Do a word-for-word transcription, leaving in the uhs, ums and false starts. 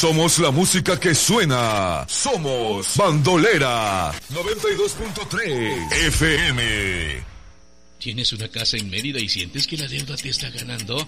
Somos la música que suena. Somos Bandolera noventa y dos punto tres F M. ¿Tienes una casa en Mérida y sientes que la deuda te está ganando?